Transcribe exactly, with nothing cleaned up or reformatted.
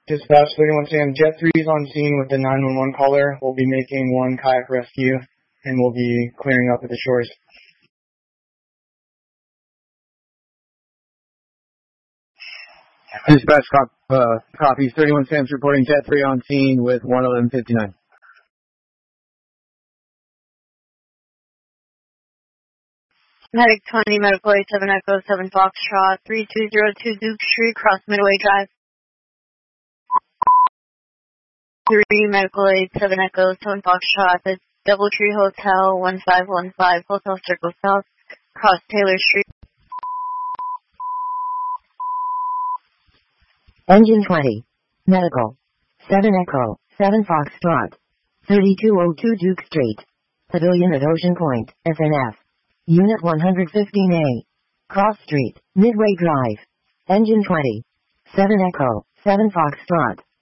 Dispatch thirty-one Sam, Jet three is on scene with the nine one one caller. We'll be making one kayak rescue, and we'll be clearing up at the shores. Dispatch cop, uh, copies. thirty-one Sam's reporting Jet three on scene with one eleven fifty-nine. Medic twenty, Medical eight seven Echo seven Foxtrot, three two zero two Duke Street, Cross Midway Drive. three Medical eight seven Echo seven Foxtrot, the Doubletree Hotel, one five one five, Hotel Circle South, Cross Taylor Street. Engine twenty, Medical, seven Echo, seven Foxtrot, thirty-two oh two Duke Street, Pavilion at Ocean Point, S N F, Unit one fifteen A, Cross Street, Midway Drive, Engine twenty, seven Echo, seven Foxtrot.